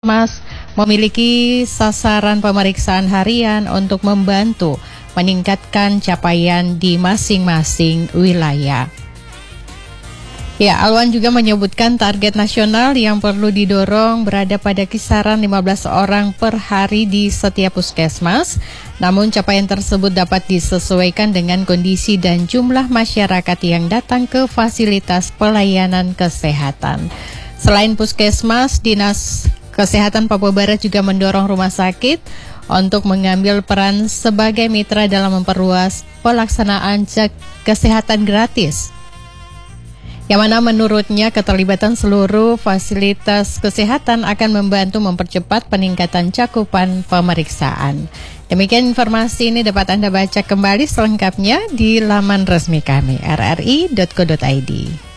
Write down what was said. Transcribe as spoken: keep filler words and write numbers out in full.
Mas memiliki sasaran pemeriksaan harian untuk membantu meningkatkan capaian di masing-masing wilayah. Ya, Alwan juga menyebutkan target nasional yang perlu didorong berada pada kisaran lima belas orang per hari di setiap puskesmas. Namun capaian tersebut dapat disesuaikan dengan kondisi dan jumlah masyarakat yang datang ke fasilitas pelayanan kesehatan. Selain puskesmas, Dinas Kesehatan Papua Barat juga mendorong rumah sakit untuk mengambil peran sebagai mitra dalam memperluas pelaksanaan cek kesehatan gratis. Yang mana menurutnya keterlibatan seluruh fasilitas kesehatan akan membantu mempercepat peningkatan cakupan pemeriksaan. Demikian informasi ini dapat Anda baca kembali selengkapnya di laman resmi kami r r i dot co dot i d.